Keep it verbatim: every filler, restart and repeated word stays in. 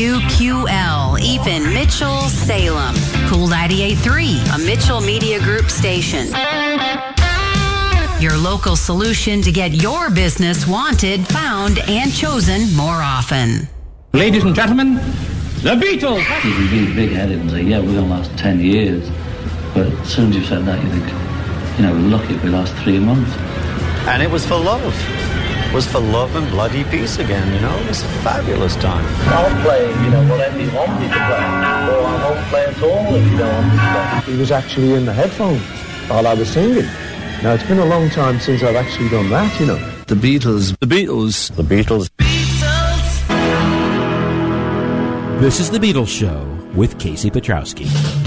W Q L, Ethan Mitchell, Salem. Cool ninety-eight point three, a Mitchell Media Group station. Your local solution to get your business wanted, found, and chosen more often. Ladies and gentlemen, the Beatles! You can be big-headed and say, yeah, we're going to last ten years. But as soon as you've said that, you think, you know, we're lucky if we last three months. And it was for love. It was for love and bloody peace again, you know. It was a fabulous time. I'll play, you know, whatever you want me to play. Or I won't play at all if you don't want me to play. He was actually in the headphones while I was singing. Now, it's been a long time since I've actually done that, you know. The Beatles. The Beatles. The Beatles. This is The Beatles Show with Casey Petrowski.